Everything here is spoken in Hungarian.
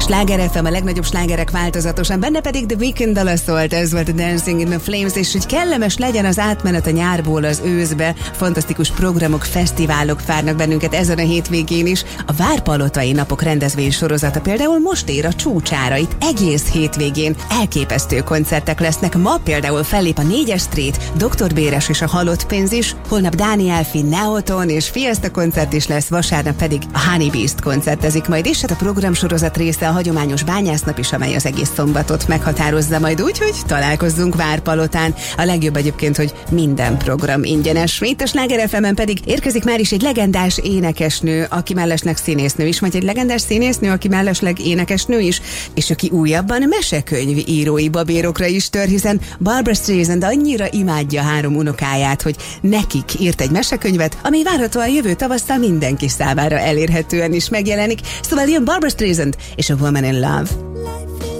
Sláger FM, a legnagyobb slágerek változatosan, benne pedig The Weeknd dala szólt, ez volt a Dancing in the Flames, és hogy kellemes legyen az átmenet a nyárból az őszbe, fantasztikus programok, fesztiválok várnak bennünket ezen a hétvégén is. A Várpalotai Napok rendezvény sorozata például most ér a csúcsára, itt egész hétvégén elképesztő koncertek lesznek. Ma például fellép a 4-es Street, Dr. Béres és a Halott Pénz is, holnap Dániel Fi, Neoton és Fiesta koncert is lesz, vasárnap pedig a Honey Beast koncertezik majd, és hát a programsorozat része a hagyományos bányásznap is, amely az egész szombatot meghatározza majd úgy, hogy találkozzunk Várpalotán. A legjobb egyébként, hogy minden program ingyenes. Itt a Sláger FM-en pedig érkezik már is egy legendás énekesnő, aki mellesleg színésznő is, vagy egy legendás színésznő, aki mellesleg énekesnő is, és aki újabban mesekönyv írói babérokra is tör, hiszen Barbra Streisand annyira imádja 3 unokáját, hogy nekik írt egy mesekönyvet, ami várhatóan jövő tavasszal mindenki számára elérhetően is megjelenik. Szóval jön Barbra Streisand és a Woman in Love.